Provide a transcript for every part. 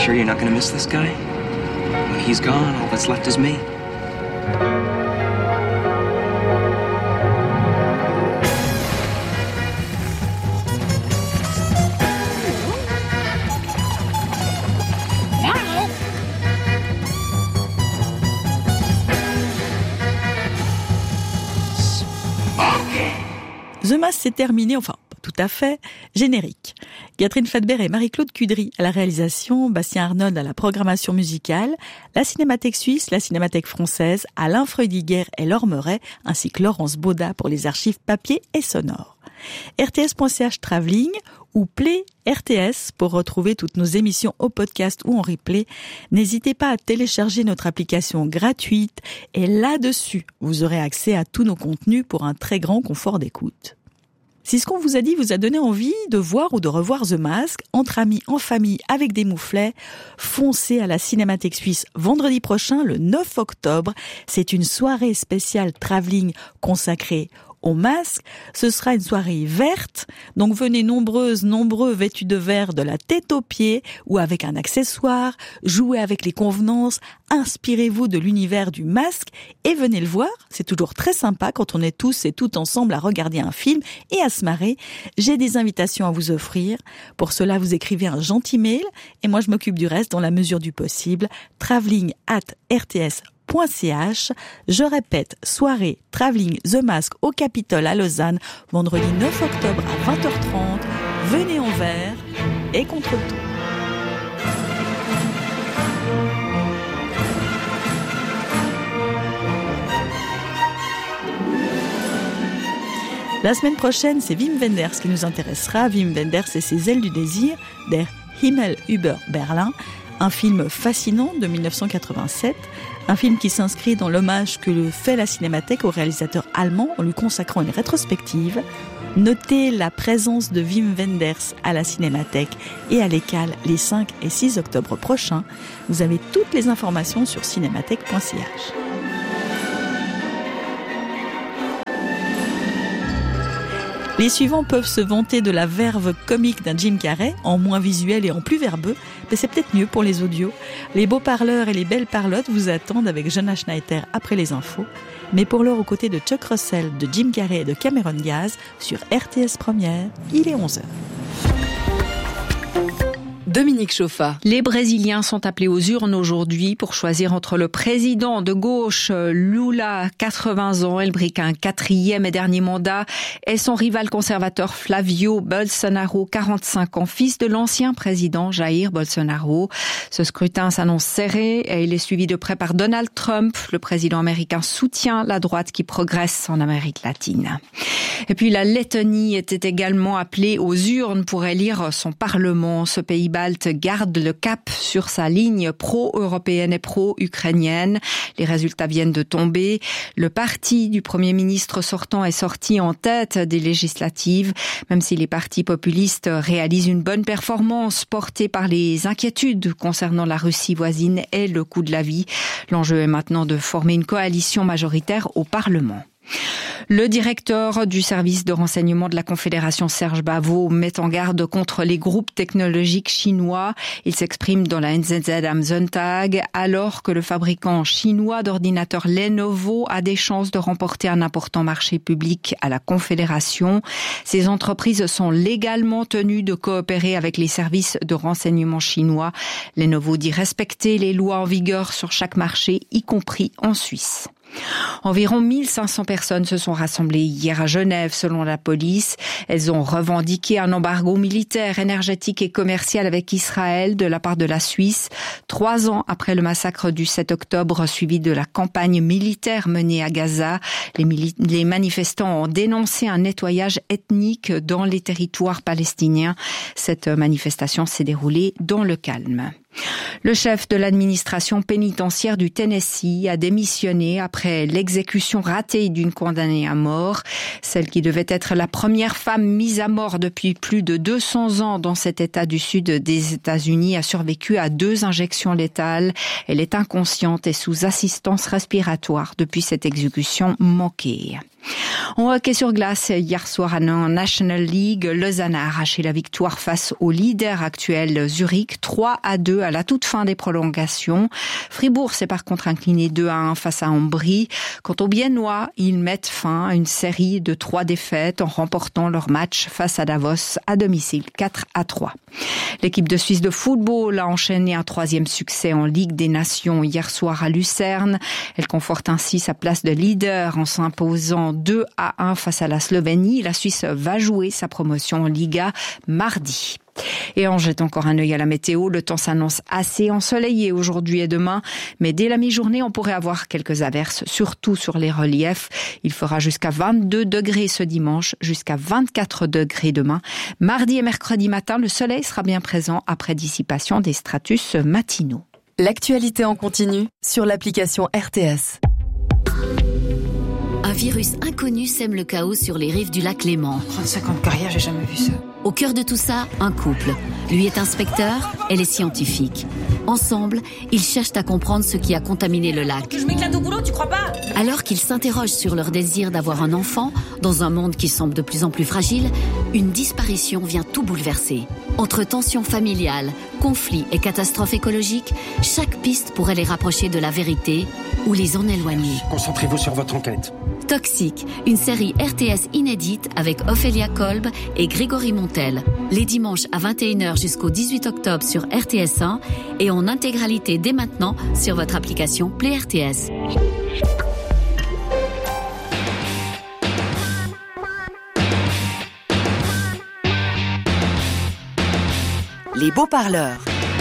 sure you're not gonna miss this guy? When he's gone, all that's left is me. The Mask, c'est terminé, enfin, pas tout à fait, générique. Catherine Fadbert et Marie-Claude Cudry à la réalisation, Bastien Arnold à la programmation musicale, la Cinémathèque suisse, la Cinémathèque française, Alain Freudiger et Laure Meuret, ainsi que Laurence Baudat pour les archives papier et sonores. RTS.ch Travelling ou Play RTS pour retrouver toutes nos émissions au podcast ou en replay. N'hésitez pas à télécharger notre application gratuite et là-dessus, vous aurez accès à tous nos contenus pour un très grand confort d'écoute. Si ce qu'on vous a dit vous a donné envie de voir ou de revoir The Mask, entre amis, en famille, avec des mouflets, foncez à la Cinémathèque suisse vendredi prochain, le 9 octobre. C'est une soirée spéciale travelling consacrée au masque. Ce sera une soirée verte, donc venez nombreuses, nombreux vêtus de vert de la tête aux pieds ou avec un accessoire, jouez avec les convenances, inspirez-vous de l'univers du masque et venez le voir. C'est toujours très sympa quand on est tous et toutes ensemble à regarder un film et à se marrer. J'ai des invitations à vous offrir. Pour cela, vous écrivez un gentil mail et moi je m'occupe du reste dans la mesure du possible. travelling@rts.ch. Je répète, soirée Travelling The Mask au Capitole à Lausanne, vendredi 9 octobre à 20h30. Venez en vert et contre tout. La semaine prochaine, c'est Wim Wenders qui nous intéressera. Wim Wenders et ses ailes du désir, Der Himmel über Berlin, un film fascinant de 1987, un film qui s'inscrit dans l'hommage que fait la Cinémathèque au réalisateur allemand en lui consacrant une rétrospective. Notez la présence de Wim Wenders à la Cinémathèque et à l'Écale les 5 et 6 octobre prochains. Vous avez toutes les informations sur cinémathèque.ch. Les suivants peuvent se vanter de la verve comique d'un Jim Carrey, en moins visuel et en plus verbeux, mais c'est peut-être mieux pour les audios. Les beaux parleurs et les belles parlottes vous attendent avec Jonas Schneider après les infos. Mais pour l'heure, aux côtés de Chuck Russell, de Jim Carrey et de Cameron Diaz, sur RTS Première, il est 11h. Dominique Chauffa. Les Brésiliens sont appelés aux urnes aujourd'hui pour choisir entre le président de gauche, Lula, 80 ans, il brique un 4e et dernier mandat, et son rival conservateur Flavio Bolsonaro, 45 ans, fils de l'ancien président Jair Bolsonaro. Ce scrutin s'annonce serré et il est suivi de près par Donald Trump. Le président américain soutient la droite qui progresse en Amérique latine. Et puis la Lettonie était également appelée aux urnes pour élire son parlement. Ce pays balte garde le cap sur sa ligne pro-européenne et pro-ukrainienne. Les résultats viennent de tomber. Le parti du Premier ministre sortant est sorti en tête des législatives, même si les partis populistes réalisent une bonne performance portée par les inquiétudes concernant la Russie voisine et le coût de la vie. L'enjeu est maintenant de former une coalition majoritaire au Parlement. Le directeur du service de renseignement de la Confédération, Serge Bavo, met en garde contre les groupes technologiques chinois. Il s'exprime dans la NZZ am Sonntag, alors que le fabricant chinois d'ordinateurs Lenovo a des chances de remporter un important marché public à la Confédération. Ces entreprises sont légalement tenues de coopérer avec les services de renseignement chinois. Lenovo dit respecter les lois en vigueur sur chaque marché, y compris en Suisse. Environ 1500 personnes se sont rassemblées hier à Genève, selon la police. Elles ont revendiqué un embargo militaire, énergétique et commercial avec Israël de la part de la Suisse, 3 ans après le massacre du 7 octobre suivi de la campagne militaire menée à Gaza. Les manifestants ont dénoncé un nettoyage ethnique dans les territoires palestiniens. Cette manifestation s'est déroulée dans le calme. Le chef de l'administration pénitentiaire du Tennessee a démissionné après l'exécution ratée d'une condamnée à mort. Celle qui devait être la première femme mise à mort depuis plus de 200 ans dans cet État du sud des États-Unis a survécu à 2 injections létales. Elle est inconsciente et sous assistance respiratoire depuis cette exécution manquée. En hockey sur glace, hier soir en National League, Lausanne a arraché la victoire face au leader actuel Zurich, 3-2 à la toute fin des prolongations. Fribourg s'est par contre incliné 2-1 face à Ambry. Quant aux Biennois, ils mettent fin à une série de 3 défaites en remportant leur match face à Davos à domicile, 4-3. L'équipe de Suisse de football a enchaîné un 3e succès en Ligue des Nations hier soir à Lucerne. Elle conforte ainsi sa place de leader en s'imposant 2-1 face à la Slovénie. La Suisse va jouer sa promotion en Liga mardi. Et on jette encore un œil à la météo. Le temps s'annonce assez ensoleillé aujourd'hui et demain, mais dès la mi-journée, on pourrait avoir quelques averses, surtout sur les reliefs. Il fera jusqu'à 22 degrés ce dimanche, jusqu'à 24 degrés demain. Mardi et mercredi matin, le soleil sera bien présent après dissipation des stratus matinaux. L'actualité en continu sur l'application RTS. Un virus inconnu sème le chaos sur les rives du lac Léman. 35 ans de carrière, j'ai jamais vu ça. Au cœur de tout ça, un couple. Lui est inspecteur, elle est scientifique. Ensemble, ils cherchent à comprendre ce qui a contaminé le lac. Je m'éclate au boulot, tu crois pas? Alors qu'ils s'interrogent sur leur désir d'avoir un enfant, dans un monde qui semble de plus en plus fragile, une disparition vient tout bouleverser. Entre tensions familiales, conflits et catastrophes écologiques, chaque piste pourrait les rapprocher de la vérité ou les en éloigner. Concentrez-vous sur votre enquête. Toxique, une série RTS inédite avec Ophélia Kolb et Grégory Montel. Les dimanches à 21h jusqu'au 18 octobre sur RTS1 et en intégralité dès maintenant sur votre application Play RTS. Les beaux-parleurs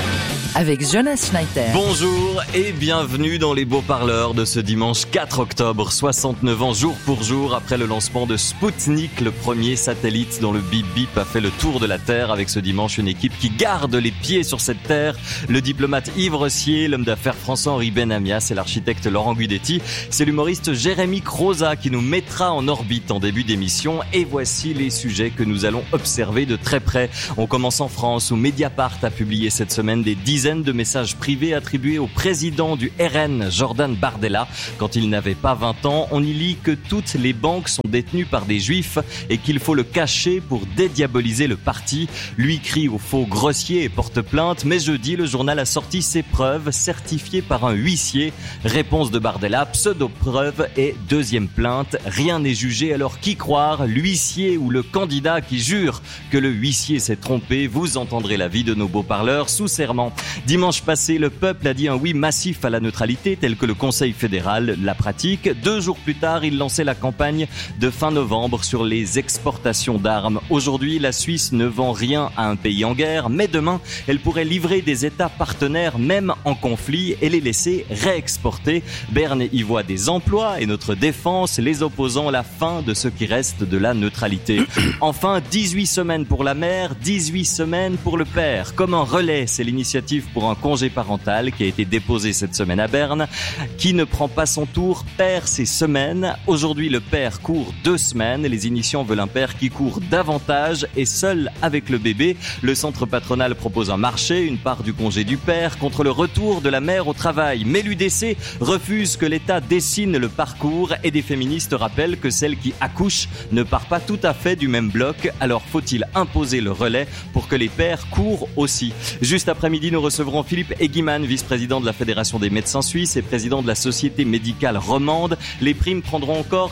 avec Jonas Schneider. Bonjour et bienvenue dans les beaux-parleurs de ce dimanche 4 octobre, 69 ans jour pour jour après le lancement de Spoutnik, le premier satellite dont le bip-bip a fait le tour de la Terre. Avec ce dimanche une équipe qui garde les pieds sur cette Terre, le diplomate Yves Rossier, l'homme d'affaires François-Henri Benamias et l'architecte Laurent Guidetti. C'est l'humoriste Jérémy Croza qui nous mettra en orbite en début d'émission et voici les sujets que nous allons observer de très près. On commence en France où Mediapart a publié cette semaine des dizaines de messages privés attribués au président du RN, Jordan Bardella. Quand il n'avait pas 20 ans, on y lit que toutes les banques sont détenues par des juifs et qu'il faut le cacher pour dédiaboliser le parti. Lui crie au faux grossier et porte plainte, mais jeudi, le journal a sorti ses preuves certifiées par un huissier. Réponse de Bardella, pseudo-preuve et deuxième plainte. Rien n'est jugé, alors qui croire, l'huissier ou le candidat qui jure que le huissier s'est trompé? Vous entendrez l'avis de nos beaux-parleurs sous serment. Dimanche passé, le peuple a dit un oui massif à la neutralité, tel que le Conseil fédéral la pratique. 2 jours plus tard, il lançait la campagne de fin novembre sur les exportations d'armes. Aujourd'hui, la Suisse ne vend rien à un pays en guerre, mais demain, elle pourrait livrer des États partenaires, même en conflit, et les laisser réexporter. Berne y voit des emplois et notre défense, les opposants la fin de ce qui reste de la neutralité. Enfin, 18 semaines pour la mère, 18 semaines pour le père. Comme un relais, c'est l'initiative pour un congé parental qui a été déposé cette semaine à Berne. Qui ne prend pas son tour perd ses semaines. Aujourd'hui, le père court 2 semaines. Les initiants veulent un père qui court davantage et seul avec le bébé. Le centre patronal propose un marché, une part du congé du père contre le retour de la mère au travail. Mais l'UDC refuse que l'État dessine le parcours et des féministes rappellent que celle qui accouche ne part pas tout à fait du même bloc. Alors faut-il imposer le relais pour que les pères courent aussi? Juste après-midi, nous recevrons Philippe Eggimann, vice-président de la Fédération des médecins suisses et président de la Société médicale romande. Les primes prendront encore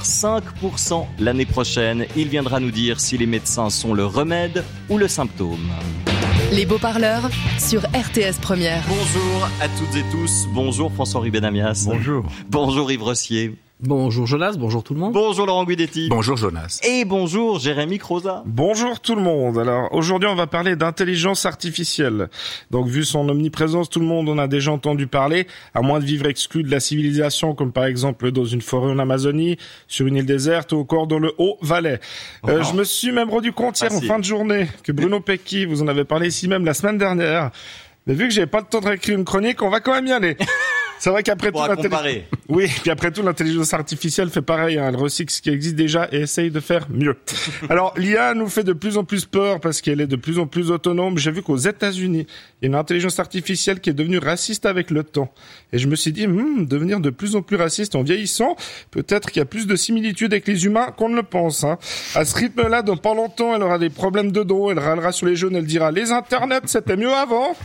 5% l'année prochaine. Il viendra nous dire si les médecins sont le remède ou le symptôme. Les beaux-parleurs sur RTS Première. Bonjour à toutes et tous. Bonjour François-Henri Benamias. Bonjour. Bonjour Yves Rossier. Bonjour Jonas, bonjour tout le monde. Bonjour Laurent Guidetti. Bonjour Jonas. Et bonjour Jérémy Croza. Bonjour tout le monde. Alors aujourd'hui on va parler d'intelligence artificielle. Donc vu son omniprésence, tout le monde en a déjà entendu parler, à moins de vivre exclu de la civilisation, comme par exemple dans une forêt en Amazonie, sur une île déserte ou encore dans le Haut-Valais. Je me suis même rendu compte hier en fin de journée que Bruno Pecchi, vous en avez parlé ici même la semaine dernière, Mais vu que j'ai pas le temps de réécrire une chronique, on va quand même y aller. C'est vrai qu'après tout, oui, puis après tout, l'intelligence artificielle fait pareil, hein. Elle recycle ce qui existe déjà et essaye de faire mieux. Alors, l'IA nous fait de plus en plus peur parce qu'elle est de plus en plus autonome. J'ai vu qu'aux États-Unis, il y a une intelligence artificielle qui est devenue raciste avec le temps. Et je me suis dit, devenir de plus en plus raciste en vieillissant, peut-être qu'il y a plus de similitudes avec les humains qu'on ne le pense, hein. À ce rythme-là, dans pas longtemps, elle aura des problèmes de dos, elle râlera sur les jeunes, elle dira, les internets, c'était mieux avant.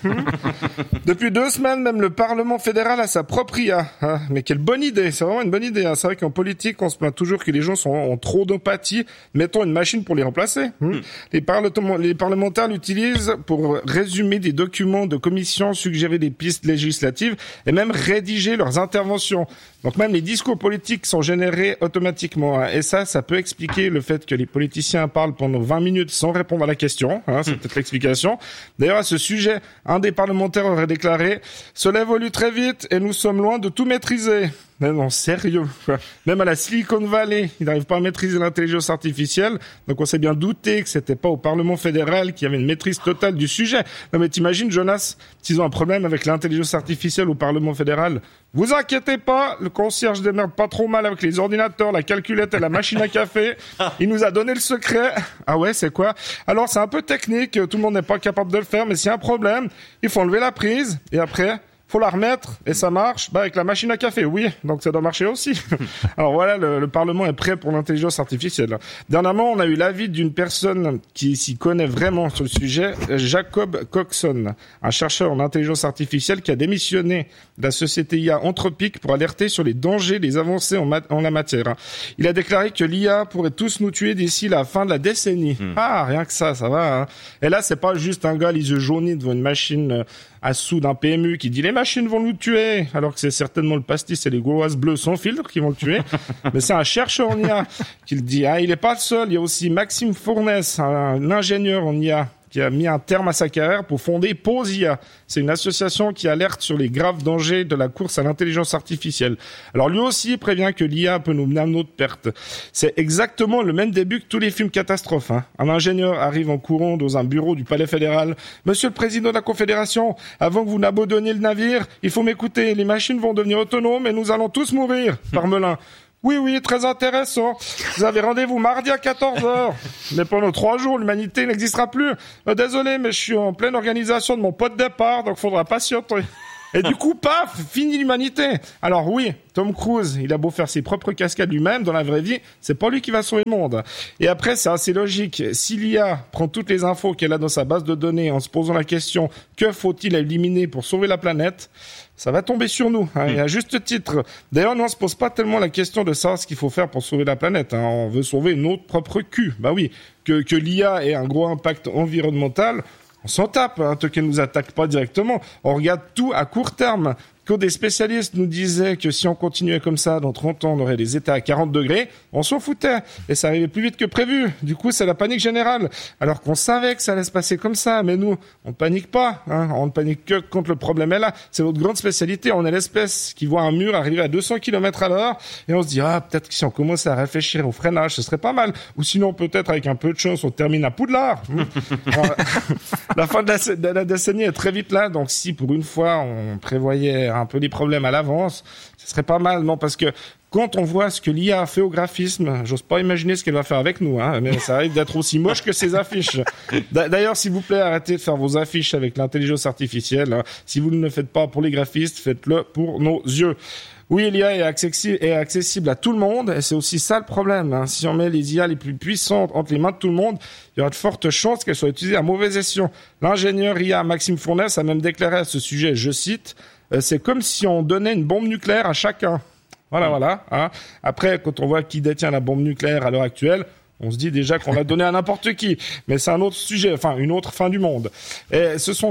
Depuis 2 semaines, même le Parlement fédéral a sa propre IA. Hein. Mais quelle bonne idée, c'est vraiment une bonne idée. Hein. C'est vrai qu'en politique, on se plaint toujours que les gens ont trop d'empathie. Mettons une machine pour les remplacer. Les parlementaires l'utilisent pour résumer des documents de commission, suggérer des pistes législatives et même rédiger leurs interventions. Donc même les discours politiques sont générés automatiquement. Hein. Et ça peut expliquer le fait que les politiciens parlent pendant 20 minutes sans répondre à la question. Hein. C'est peut-être l'explication. D'ailleurs, à ce sujet, un des parlementaires aurait déclaré « Cela évolue très vite et nous sommes loin de tout maîtriser ». Mais non, sérieux, quoi. Même à la Silicon Valley, ils n'arrivent pas à maîtriser l'intelligence artificielle. Donc on s'est bien douté que c'était pas au Parlement fédéral qui avait une maîtrise totale du sujet. Non mais t'imagines, Jonas, s'ils ont un problème avec l'intelligence artificielle au Parlement fédéral, vous inquiétez pas, le concierge démerde pas trop mal avec les ordinateurs, la calculette et la machine à café. Il nous a donné le secret. Ah ouais, c'est quoi? Alors c'est un peu technique, tout le monde n'est pas capable de le faire, mais s'il y a un problème, il faut enlever la prise et après... faut la remettre et ça marche avec la machine à café, oui, donc ça doit marcher aussi. Alors voilà, le Parlement est prêt pour l'intelligence artificielle. Dernièrement, on a eu l'avis d'une personne qui s'y connaît vraiment sur le sujet, Jacob Coxon, un chercheur en intelligence artificielle qui a démissionné de la société IA Anthropic pour alerter sur les dangers des avancées en la matière. Il a déclaré que l'IA pourrait tous nous tuer d'ici la fin de la décennie. Ah, rien que ça va. Hein. Et là, c'est pas juste un gars les yeux jaunis devant une machine à sous d'un PMU qui dit les machines vont nous tuer, alors que c'est certainement le pastis et les gauloises bleues sans filtre qui vont le tuer. Mais c'est un chercheur en IA qui le dit. Ah, il est pas le seul. Il y a aussi Maxime Fournès, un ingénieur en IA, qui a mis un terme à sa carrière pour fonder Pause IA. C'est une association qui alerte sur les graves dangers de la course à l'intelligence artificielle. Alors lui aussi prévient que l'IA peut nous mener à notre perte. C'est exactement le même début que tous les films catastrophes. Hein. Un ingénieur arrive en courant dans un bureau du Palais fédéral. « Monsieur le Président de la Confédération, avant que vous n'abandonniez le navire, il faut m'écouter. Les machines vont devenir autonomes et nous allons tous mourir. » Parmelin. Oui, très intéressant. Vous avez rendez-vous mardi à 14h. Mais pendant 3 jours, l'humanité n'existera plus. Désolé, mais je suis en pleine organisation de mon pot de départ, donc faudra patienter. Et du coup, paf, fini l'humanité. Alors oui, Tom Cruise, il a beau faire ses propres cascades lui-même, dans la vraie vie, c'est pas lui qui va sauver le monde. Et après, c'est assez logique. Si l'IA prend toutes les infos qu'elle a dans sa base de données en se posant la question « Que faut-il éliminer pour sauver la planète ?», ça va tomber sur nous, hein, et à juste titre. D'ailleurs, nous, on se pose pas tellement la question de savoir ce qu'il faut faire pour sauver la planète. Hein. On veut sauver notre propre cul. Bah oui, que l'IA ait un gros impact environnemental, on s'en tape, hein, tant qu'elle nous attaque pas directement. On regarde tout à court terme. Quand des spécialistes nous disaient que si on continuait comme ça, dans 30 ans, on aurait des états à 40 degrés, on s'en foutait. Et ça arrivait plus vite que prévu. Du coup, c'est la panique générale. Alors qu'on savait que ça allait se passer comme ça. Mais nous, on panique pas. Hein. On ne panique que quand le problème est là. C'est notre grande spécialité. On est l'espèce qui voit un mur arriver à 200 km à l'heure. Et on se dit, peut-être que si on commençait à réfléchir au freinage, ce serait pas mal. Ou sinon, peut-être avec un peu de chance, on termine à Poudlard. Alors, la fin de la décennie est très vite là. Donc si pour une fois, on prévoyait un peu les problèmes à l'avance, ce serait pas mal, non, parce que quand on voit ce que l'IA a fait au graphisme, j'ose pas imaginer ce qu'elle va faire avec nous, hein, mais ça arrive d'être aussi moche que ses affiches. D'ailleurs, s'il vous plaît, arrêtez de faire vos affiches avec l'intelligence artificielle. Hein. Si vous ne le faites pas pour les graphistes, faites-le pour nos yeux. Oui, l'IA est accessible à tout le monde, et c'est aussi ça le problème. Hein. Si on met les IA les plus puissantes entre les mains de tout le monde, il y aura de fortes chances qu'elles soient utilisées à mauvais escient. L'ingénieur IA Maxime Fournès a même déclaré à ce sujet, je cite, c'est comme si on donnait une bombe nucléaire à chacun. Voilà. Hein. Après, quand on voit qui détient la bombe nucléaire à l'heure actuelle, on se dit déjà qu'on l'a donnée à n'importe qui. Mais c'est un autre sujet, une autre fin du monde. Et ce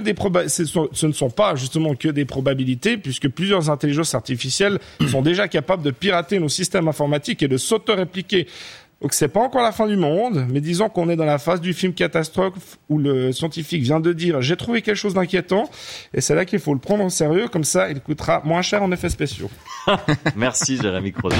ne sont pas justement que des probabilités, puisque plusieurs intelligences artificielles sont déjà capables de pirater nos systèmes informatiques et de s'auto-répliquer. Donc c'est pas encore la fin du monde, mais disons qu'on est dans la phase du film catastrophe où le scientifique vient de dire « j'ai trouvé quelque chose d'inquiétant » et c'est là qu'il faut le prendre en sérieux, comme ça il coûtera moins cher en effets spéciaux. Merci Jérémy Crozet.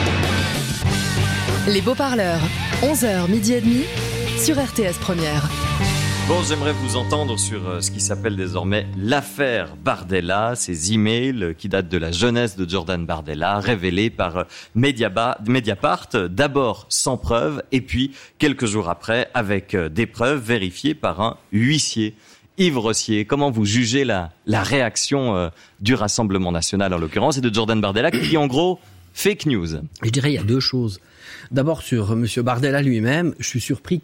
Les beaux parleurs, 11h, midi et demi, sur RTS Première. Bon, j'aimerais vous entendre sur ce qui s'appelle désormais l'affaire Bardella, ces emails qui datent de la jeunesse de Jordan Bardella, révélés par Mediapart, d'abord sans preuve, et puis quelques jours après avec des preuves vérifiées par un huissier. Yves Rossier, comment vous jugez la réaction du Rassemblement national en l'occurrence et de Jordan Bardella qui dit en gros fake news? Je dirais il y a deux choses. D'abord sur M. Bardella lui-même, je suis surpris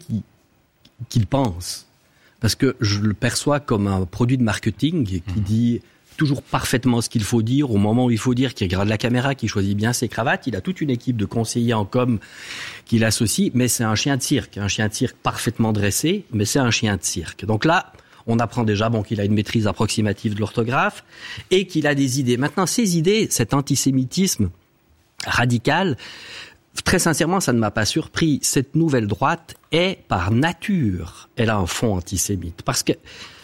qu'il pense. Parce que je le perçois comme un produit de marketing qui dit toujours parfaitement ce qu'il faut dire, au moment où il faut dire, qui regarde la caméra, qui choisit bien ses cravates. Il a toute une équipe de conseillers en com qu'il associe, mais c'est un chien de cirque parfaitement dressé, mais c'est un chien de cirque. Donc là, on apprend déjà qu'il a une maîtrise approximative de l'orthographe et qu'il a des idées. Maintenant, ces idées, cet antisémitisme radical, très sincèrement, ça ne m'a pas surpris. Cette nouvelle droite est, par nature, elle a un fond antisémite. Parce que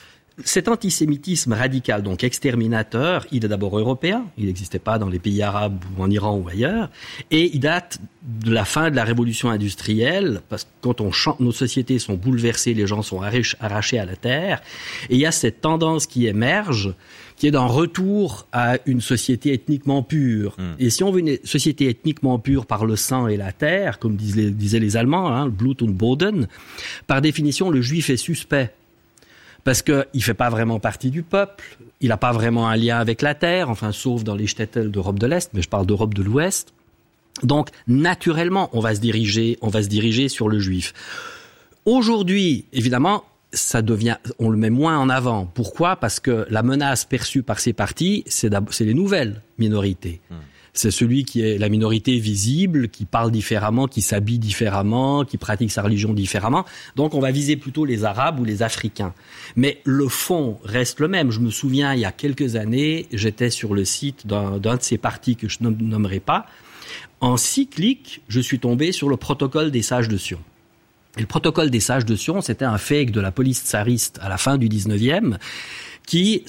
cet antisémitisme radical, donc exterminateur, il est d'abord européen. Il n'existait pas dans les pays arabes ou en Iran ou ailleurs. Et il date de la fin de la révolution industrielle, parce que quand nos sociétés sont bouleversées, les gens sont arrachés à la terre. Et il y a cette tendance qui émerge, qui est d'un retour à une société ethniquement pure. Et si on veut une société ethniquement pure par le sang et la terre, comme disaient les Allemands, Blut und Boden, par définition, le juif est suspect. Parce qu'il ne fait pas vraiment partie du peuple, il n'a pas vraiment un lien avec la terre, enfin, sauf dans les shtetl d'Europe de l'Est, mais je parle d'Europe de l'Ouest. Donc, naturellement, on va se diriger sur le juif. Aujourd'hui, évidemment, on le met moins en avant. Pourquoi ? Parce que la menace perçue par ces partis, c'est les nouvelles minorités. C'est celui qui est la minorité visible, qui parle différemment, qui s'habille différemment, qui pratique sa religion différemment. Donc on va viser plutôt les Arabes ou les Africains. Mais le fond reste le même. Je me souviens, il y a quelques années, j'étais sur le site d'un de ces partis que je ne nommerai pas. En 6 clics, je suis tombé sur le protocole des sages de Sion. Et le protocole des sages de Sion, c'était un fake de la police tsariste à la fin du 19e qui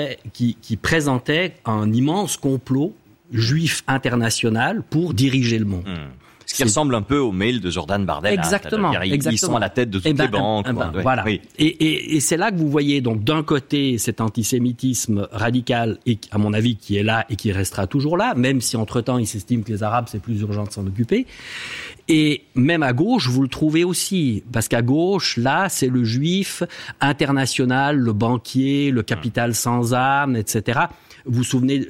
présentait un immense complot juif international pour diriger le monde. Ce qui ressemble un peu au mail de Jordan Bardella. Exactement. Ils sont à la tête de toutes les banques. Voilà. Oui. Et c'est là que vous voyez donc d'un côté cet antisémitisme radical et à mon avis qui est là et qui restera toujours là, même si entre-temps il s'estime que les Arabes c'est plus urgent de s'en occuper. Et même à gauche, vous le trouvez aussi, parce qu'à gauche, là, c'est le juif international, le banquier, le capital sans âme, etc. Vous vous souvenez,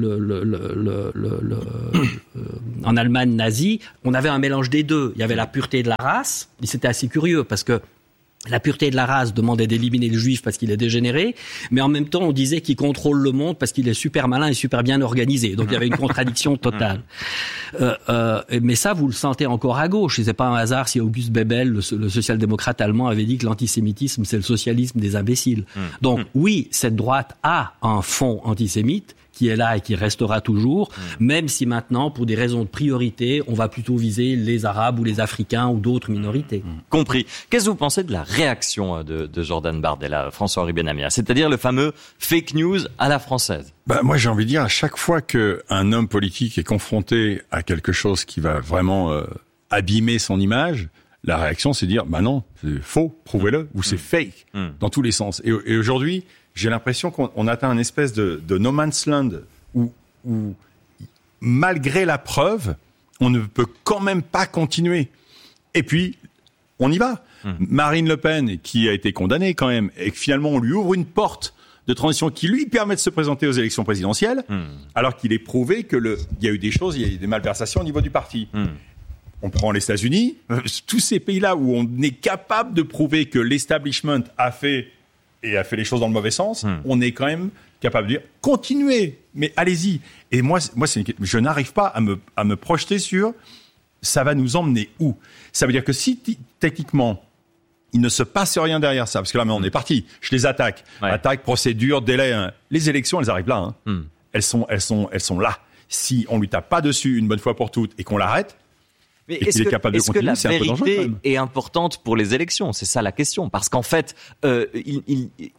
en Allemagne nazie, on avait un mélange des deux. Il y avait la pureté de la race, et c'était assez curieux, parce que la pureté de la race demandait d'éliminer le juif parce qu'il est dégénéré, mais en même temps, on disait qu'il contrôle le monde parce qu'il est super malin et super bien organisé. Donc, il y avait une contradiction totale. Mais ça, vous le sentez encore à gauche. Et c'est pas un hasard si August Bebel, le social-démocrate allemand, avait dit que l'antisémitisme, c'est le socialisme des imbéciles. Donc, oui, cette droite a un fond antisémite qui est là et qui restera toujours, même si maintenant, pour des raisons de priorité, on va plutôt viser les Arabes ou les Africains ou d'autres minorités. Compris. Qu'est-ce que vous pensez de la réaction de Jordan Bardella, François-Henri Benhamia, c'est-à-dire le fameux fake news à la française? Moi, j'ai envie de dire, à chaque fois qu'un homme politique est confronté à quelque chose qui va vraiment abîmer son image, la réaction, c'est de dire, non, c'est faux, prouvez-le, ou c'est fake, dans tous les sens. Et aujourd'hui, j'ai l'impression qu'on atteint une espèce de no man's land où, malgré la preuve, on ne peut quand même pas continuer. Et puis, on y va. Marine Le Pen, qui a été condamnée quand même, et que finalement, on lui ouvre une porte de transition qui lui permet de se présenter aux élections présidentielles, alors qu'il est prouvé qu'il y a eu des choses, il y a eu des malversations au niveau du parti. On prend les États-Unis, tous ces pays-là où on est capable de prouver que l'establishment a fait les choses dans le mauvais sens, on est quand même capable de dire continuez, mais allez-y. Et moi, je n'arrive pas à me projeter sur ça va nous emmener où. Ça veut dire que si techniquement il ne se passe rien derrière ça, parce que là maintenant on est parti, je les attaque, attaque, procédure, délai. Les élections, elles arrivent là. Elles sont là. Si on lui tape pas dessus une bonne fois pour toutes et qu'on l'arrête. Mais est-ce que la vérité est importante pour les élections ? C'est ça la question. Parce qu'en fait,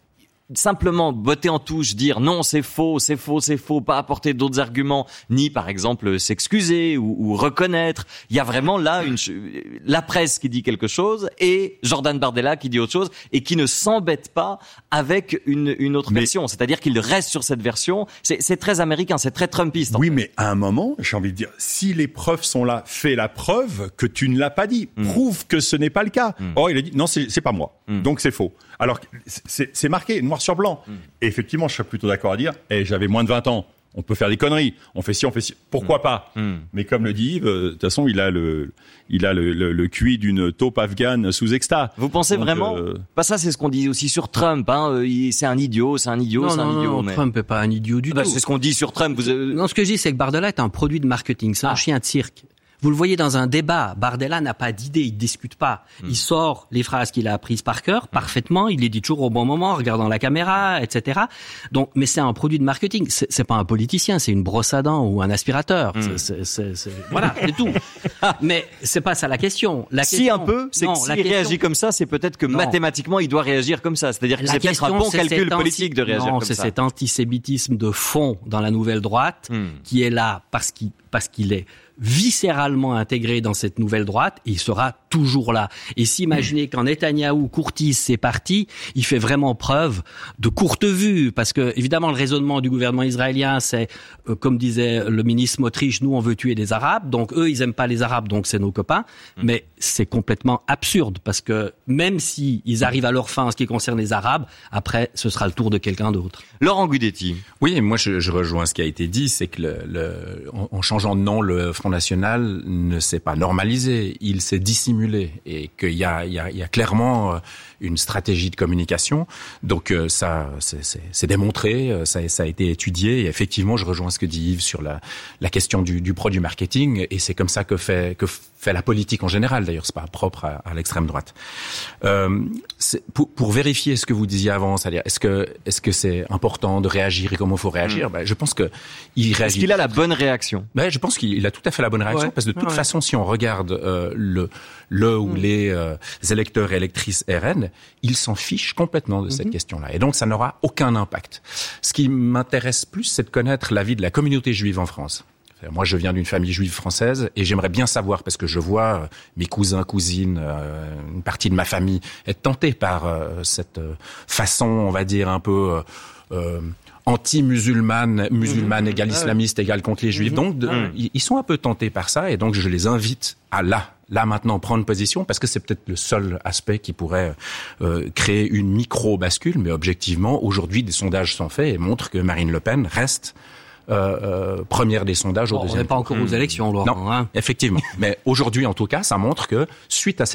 simplement botter en touche, dire non, c'est faux, pas apporter d'autres arguments, ni par exemple s'excuser ou reconnaître. Il y a vraiment là la presse qui dit quelque chose et Jordan Bardella qui dit autre chose et qui ne s'embête pas avec une autre version. C'est-à-dire qu'il reste sur cette version. C'est très américain, c'est très trumpiste. Oui, mais à un moment, j'ai envie de dire, si les preuves sont là, fais la preuve que tu ne l'as pas dit. Prouve que ce n'est pas le cas. Or, il a dit, non, c'est pas moi. Donc c'est faux. Alors, c'est marqué noir sur blanc. Et effectivement, je serais plutôt d'accord à dire, j'avais moins de 20 ans. On peut faire des conneries. On fait ci. Pourquoi pas? Mais comme le dit Yves, de toute façon, il a le QI d'une taupe afghane sous extat. Vous pensez vraiment? Ça, c'est ce qu'on dit aussi sur Trump. C'est un idiot. Non, Trump n'est pas un idiot du tout. C'est ce qu'on dit sur Trump. Non, ce que je dis, c'est que Bardella est un produit de marketing. C'est un chien de cirque. Vous le voyez dans un débat, Bardella n'a pas d'idée, il discute pas. Il sort les phrases qu'il a apprises par cœur, parfaitement, il les dit toujours au bon moment, en regardant la caméra, etc. Donc, mais c'est un produit de marketing. C'est pas un politicien, c'est une brosse à dents ou un aspirateur. Voilà, c'est tout. Mais c'est pas ça la question. Si un peu, c'est que s'il réagit comme ça, c'est peut-être que mathématiquement, il doit réagir comme ça. C'est-à-dire que c'est peut-être un bon calcul politique de réagir comme ça. Non, c'est cet antisémitisme de fond dans la nouvelle droite qui est là parce qu'il est viscéralement intégré dans cette nouvelle droite, et il sera toujours là. Et s'imaginer qu'en Netanyahou courtise ses partis, il fait vraiment preuve de courte vue, parce que évidemment le raisonnement du gouvernement israélien, c'est comme disait le ministre Smotrich, nous on veut tuer des Arabes, donc eux ils aiment pas les Arabes, donc c'est nos copains. Mais c'est complètement absurde, parce que même si ils arrivent à leur fin en ce qui concerne les Arabes, après ce sera le tour de quelqu'un d'autre. Laurent Guidetti. Oui, moi je rejoins ce qui a été dit, c'est que en changeant de nom, le Front National ne s'est pas normalisé, il s'est dissimulé, et qu'il y a clairement une stratégie de communication. Donc ça c'est démontré, ça a été étudié, et effectivement je rejoins ce que dit Yves sur la question du produit marketing, et c'est comme ça que fait la politique en général. D'ailleurs, c'est pas propre à l'extrême droite. Pour vérifier ce que vous disiez avant, c'est-à-dire est-ce que c'est important de réagir et comment il faut réagir, je pense que il réagit. Est-ce qu'il a la bonne réaction? Je pense qu'il a tout à fait la bonne réaction, parce que de toute façon, si on regarde ou les électeurs et électrices RN, ils s'en fichent complètement de cette question-là, et donc ça n'aura aucun impact. Ce qui m'intéresse plus, c'est de connaître l'avis de la communauté juive en France. Moi, je viens d'une famille juive française, et j'aimerais bien savoir, parce que je vois mes cousins, cousines, une partie de ma famille être tentés par cette façon, on va dire, un peu anti-musulmane, musulmane égale islamiste égale contre les juifs. Donc, ils sont un peu tentés par ça, et donc je les invite à là maintenant prendre position, parce que c'est peut-être le seul aspect qui pourrait créer une micro-bascule. Mais objectivement, aujourd'hui, des sondages sont faits et montrent que Marine Le Pen reste première des sondages au deuxième tour. On n'est pas encore aux élections, Laurent. Non, effectivement. Mais aujourd'hui, en tout cas, ça montre que suite à cette